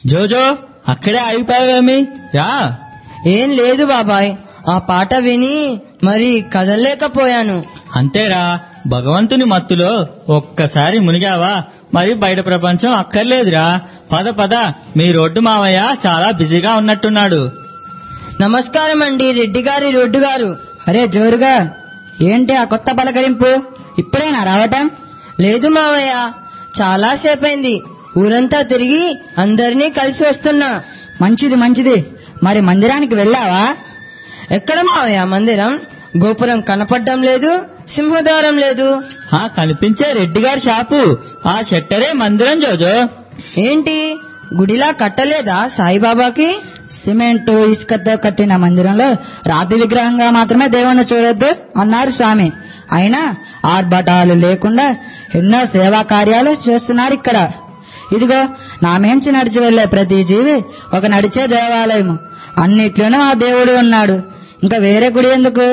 జోజో అక్కడే ఆగిపోయావేమి రా. ఏం లేదు బాబాయ్, ఆ పాట విని మరి కదలలేకపోయాను. అంతేరా, భగవంతుని మత్తులో ఒక్కసారి మునిగావా మరి బయట ప్రపంచం అక్కర్లేదురా. పద పద, మీ రోడ్డు మావయ్య చాలా బిజీగా ఉన్నట్టున్నాడు. నమస్కారం అండి రోడ్డు గారు. అరే జోరుగా, ఏంటి ఆ కొత్త పలకరింపు? ఇప్పుడేనా రావటం? లేదు మావయ్య, చాలా సేపైంది. ఊరంతా తిరిగి అందరినీ కలిసి వస్తున్నా. మంచిది మంచిది. మరి మందిరానికి వెళ్ళావా? ఎక్కడ మావయ్య మందిరం? గోపురం కనపడ్డం లేదు, సింహద్వారం లేదు. కనిపించే రెడ్డి గారి షాపు, ఆ షట్టరే మందిరం జోజో. ఏంటి, గుడిలా కట్టలేదా సాయిబాబాకి? సిమెంటు ఇసుకతో కట్టిన మందిరంలో రాతి విగ్రహంగా మాత్రమే దేవుణ్ణి చూడొద్దు అన్నారు స్వామి. అయినా ఆర్భటాలు లేకుండా ఎన్నో సేవా కార్యాలు చేస్తున్నారు ఇక్కడ. ఇదిగో నా మేంచి నడిచి వెళ్లే ప్రతి జీవి ఒక నడిచే దేవాలయం. అన్నిట్లోనూ ఆ దేవుడు ఉన్నాడు, ఇంకా వేరే గుడి ఎందుకు?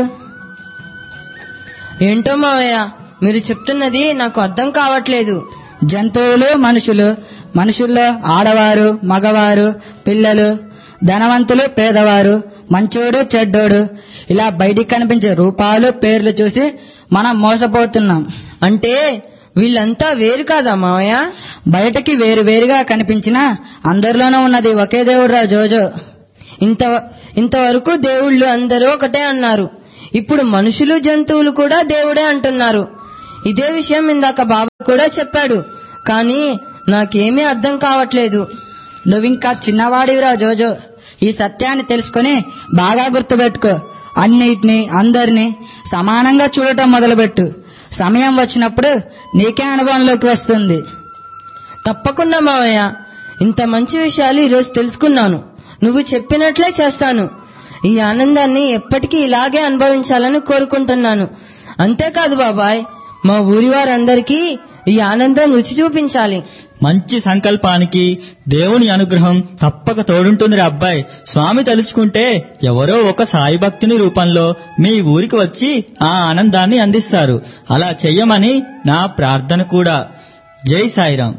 ఏంటో మావయ్య, మీరు చెప్తున్నది నాకు అర్థం కావట్లేదు. జంతువులు, మనుషుల్లో ఆడవారు, మగవారు, పిల్లలు, ధనవంతులు, పేదవారు, మంచోడు, చెడ్డోడు, ఇలా బయటికి కనిపించే రూపాలు, పేర్లు చూసి మనం మోసపోతున్నాం. అంటే వీళ్ళంతా వేరు కాదా మావయ్య? బయటకి వేరు వేరుగా కనిపించినా అందరిలోనూ ఉన్నది ఒకే దేవుడురా జోజో. ఇంతవరకు దేవుళ్ళు అందరూ ఒకటే అన్నారు. ఇప్పుడు మనుషులు, జంతువులు కూడా దేవుడే అంటున్నారు. ఇదే విషయం ఇందాక బాబా కూడా చెప్పాడు, కానీ నాకేమీ అర్థం కావట్లేదు. నువ్వింకా చిన్నవాడివిరా జోజో. ఈ సత్యాన్ని తెలుసుకుని బాగా గుర్తుపెట్టుకో. అన్నిటినీ, అందరినీ సమానంగా చూడటం మొదలుపెట్టు. సమయం వచ్చినప్పుడు నీకే అనుభవంలోకి వస్తుంది. తప్పకుండా మావయ్య, ఇంత మంచి విషయాలు ఈరోజు తెలుసుకున్నాను. నువ్వు చెప్పినట్లే చేస్తాను. ఈ ఆనందాన్ని ఎప్పటికీ ఇలాగే అనుభవించాలని కోరుకుంటున్నాను. అంతేకాదు బాబాయ్, మా ఊరి వారందరికీ ఈ ఆనందం రుచి చూపించాలి. మంచి సంకల్పానికి దేవుని అనుగ్రహం తప్పక తోడుంటుంది అబ్బాయి. స్వామి తలుచుకుంటే ఎవరో ఒక సాయి భక్తుని రూపంలో మీ ఊరికి వచ్చి ఆ ఆనందాన్ని అందిస్తారు. అలా చెయ్యమని నా ప్రార్థన కూడా. జై సాయిరాం.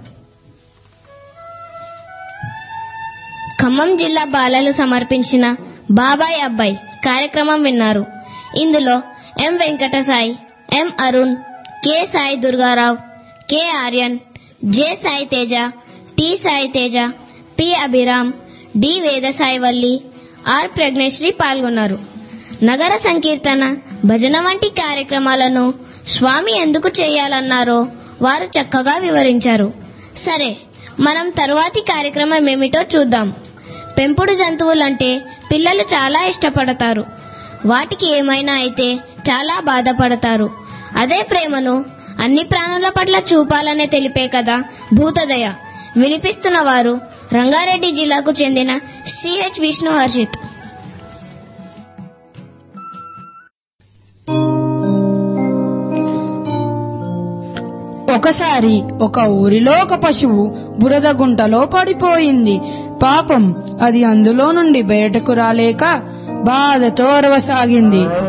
ఖమ్మం జిల్లా బాలలు సమర్పించిన బాబాయ్ అబ్బాయి కార్యక్రమం విన్నారు. ఇందులో ఎం వెంకట సాయి, ఎం Arun, K Sai Durgarao, K Aryan, J Sai Teja, T Sai Teja, P Abhiram, D వేద సాయివల్లి, ఆర్ ప్రజ్ఞశ్రీ పాల్గొన్నారు. నగర సంకీర్తన, భజన వంటి కార్యక్రమాలను స్వామి ఎందుకు చేయాలన్నారో వారు చక్కగా వివరించారు. సరే, మనం తరువాతి కార్యక్రమం ఏమిటో చూద్దాం. పెంపుడు జంతువులంటే పిల్లలు చాలా ఇష్టపడతారు. వాటికి ఏమైనా అయితే చాలా బాధపడతారు. అదే ప్రేమను అన్ని ప్రాణుల పట్ల చూపాలనే తెలిపే కదా భూతదయ. వినిపిస్తున్న వారు రంగారెడ్డి జిల్లాకు చెందిన సిహెచ్ విష్ణు హర్షిత్. ఒకసారి ఒక ఊరిలో ఒక పశువు బురద గుంటలో పడిపోయింది. పాపం అది అందులో నుండి బయటకు రాలేక బాధతో అరవసాగింది.